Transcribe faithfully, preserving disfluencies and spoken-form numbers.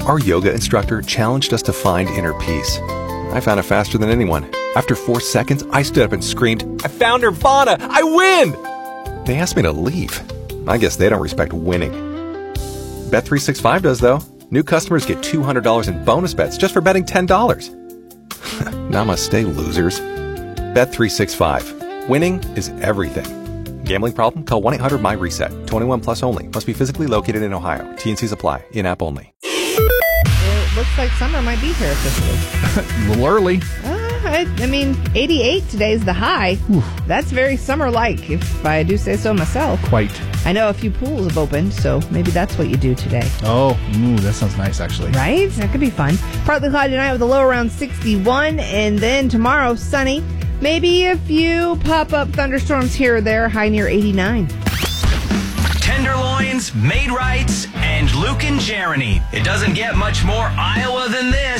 Our yoga instructor challenged us to find inner peace. I found it faster than anyone. After four seconds, I stood up and screamed, "I found Nirvana! I win!" They asked me to leave. I guess they don't respect winning. Bet three sixty-five does, though. New customers get two hundred dollars in bonus bets just for betting ten dollars. Namaste, losers. Bet three sixty-five. Winning is everything. Gambling problem? Call one eight hundred my reset. twenty-one plus only. Must be physically located in Ohio. T N Cs apply. In-app only. It looks like summer might be here officially. A little early. Uh, I, I mean, eighty-eight today's the high. Oof. That's very summer-like, if I do say so myself. Quite. I know a few pools have opened, so maybe that's what you do today. Oh, ooh, that sounds nice, actually. Right? That could be fun. Partly cloudy tonight with a low around sixty-one, and then tomorrow, sunny. Maybe a few pop-up thunderstorms here or there, high near eighty-nine. Tenderloins, Maid Rights, and Luke and Jeremy. It doesn't get much more Iowa than this.